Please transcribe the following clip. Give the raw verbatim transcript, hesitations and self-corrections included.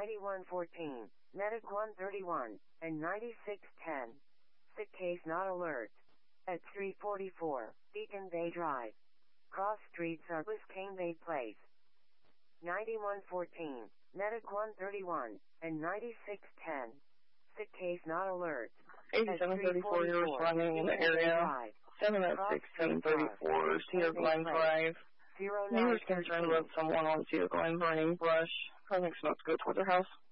ninety-one fourteen, Medic one thirty-one, and ninety-six ten. Sick case not alert. At three forty-four, Beacon Bay Drive. Cross Street, Southwest Cane Bay Place. ninety-one fourteen, Medic one thirty-one, and ninety-six ten. Sick case not alert. eighty-seven thirty-four, you're responding in the area. seven oh six, seven thirty-four, Cedar Glen Drive. Neighbors concerned about someone on Cedar Glen burning brush. Causing smoke to go towards their house.